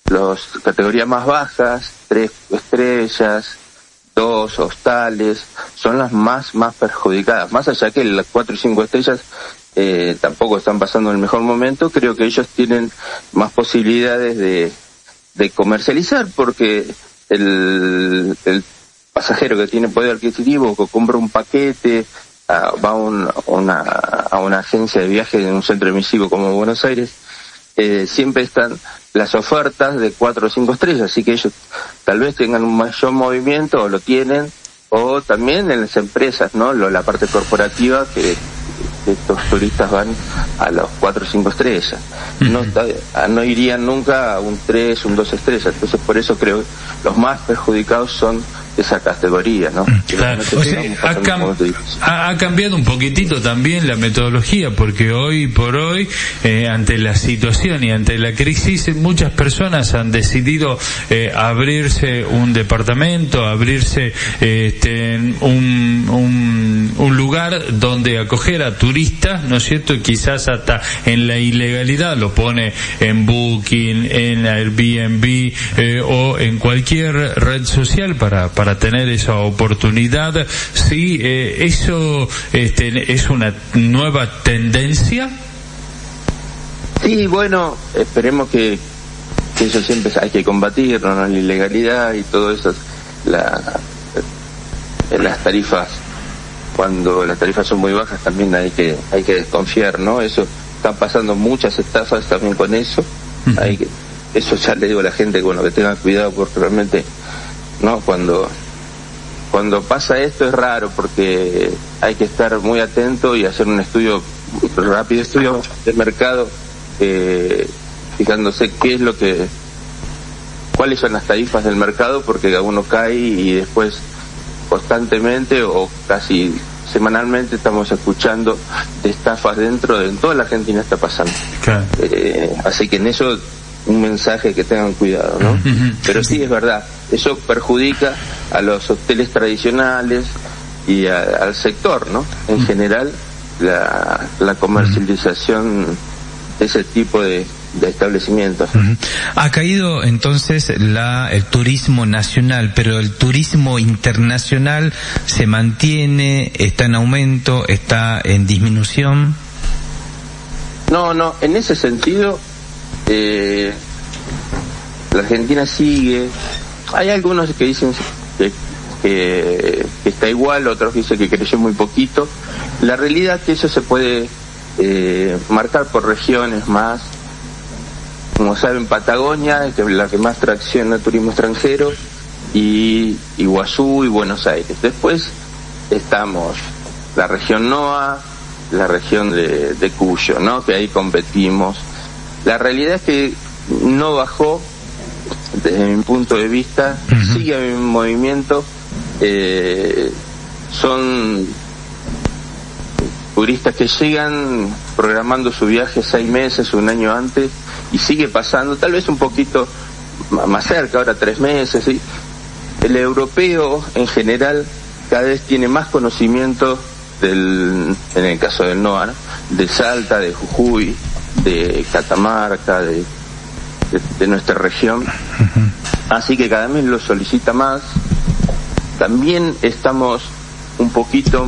Los categorías más bajas, 3 estrellas, 2 hostales, son las más perjudicadas. Más allá que las 4 y 5 estrellas tampoco están pasando el mejor momento, creo que ellos tienen más posibilidades de comercializar, porque el pasajero que tiene poder adquisitivo, que compra un paquete, va a una agencia de viaje en un centro emisivo como Buenos Aires, siempre están las ofertas de 4 o 5 estrellas, así que ellos tal vez tengan un mayor movimiento, o lo tienen, o también en las empresas, ¿no? La parte corporativa, que estos turistas van a los 4 o 5 estrellas. No irían nunca a un 3, un 2 estrellas. Entonces, por eso creo que los más perjudicados son esa categoría, ¿no? Claro. O sea, ha cambiado un poquitito también la metodología, porque hoy por hoy, ante la situación y ante la crisis, muchas personas han decidido abrirse un departamento, abrirse un lugar donde acoger a turistas, ¿no es cierto? Y quizás hasta en la ilegalidad, lo pone en Booking, en Airbnb o en cualquier red social para tener esa oportunidad. Sí, eso es una nueva tendencia. Sí, bueno, esperemos que eso siempre hay que combatirlo, ¿no? La ilegalidad y todo eso, las tarifas, cuando las tarifas son muy bajas también hay que desconfiar, ¿no? Eso, están pasando muchas estafas también con eso. Eso ya le digo a la gente, bueno, que tengan cuidado, porque realmente, ¿no? Cuando pasa esto es raro, porque hay que estar muy atento y hacer un rápido estudio de mercado, fijándose cuáles son las tarifas del mercado, porque uno cae y después constantemente o casi semanalmente estamos escuchando de estafas en toda la Argentina está pasando. Claro. Así que en eso un mensaje, que tengan cuidado, ¿no? Pero sí, es verdad, eso perjudica a los hoteles tradicionales y al sector, ¿no? En general, la comercialización de ese tipo de establecimientos. Ha caído entonces el turismo nacional, pero el turismo internacional se mantiene, está en aumento, está en disminución. No, en ese sentido, la Argentina sigue. Hay algunos que dicen que está igual, otros dicen que creció muy poquito. La realidad es que eso se puede marcar por regiones más. Como saben, Patagonia es la que más tracciona turismo extranjero, y Iguazú y Buenos Aires. Después estamos la región NOA, la región de Cuyo, ¿no? Que ahí competimos. La realidad es que no bajó, desde mi punto de vista, sigue en movimiento. Son turistas que llegan programando su viaje 6 meses, un año antes, y sigue pasando, tal vez un poquito más cerca, ahora 3 meses, ¿sí? El europeo en general cada vez tiene más conocimiento en el caso del NOA, ¿no? De Salta, de Jujuy, de Catamarca, de nuestra región. Así que cada vez lo solicita más. También estamos un poquito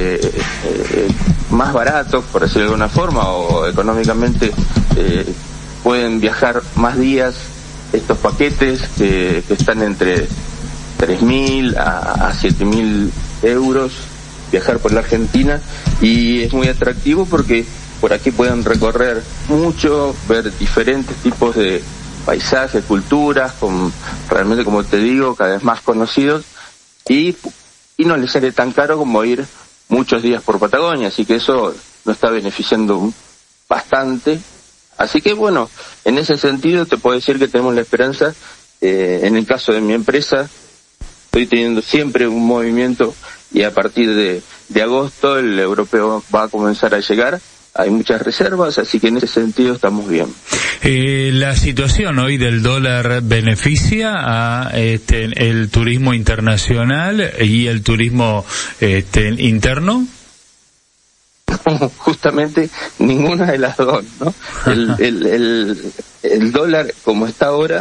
más baratos, por decirlo de alguna forma, o económicamente pueden viajar más días estos paquetes que están entre 3.000 a 7.000 euros, viajar por la Argentina, y es muy atractivo porque por aquí pueden recorrer mucho, ver diferentes tipos de paisajes, culturas, realmente, como te digo, cada vez más conocidos, y no les sale tan caro como ir muchos días por Patagonia, así que eso nos está beneficiando bastante. Así que bueno, en ese sentido te puedo decir que tenemos la esperanza. En el caso de mi empresa, estoy teniendo siempre un movimiento, y a partir de agosto el europeo va a comenzar a llegar. Hay muchas reservas, así que en ese sentido estamos bien. La situación hoy del dólar beneficia a el turismo internacional y el turismo interno. Justamente ninguna de las dos, ¿no? El dólar, como está ahora,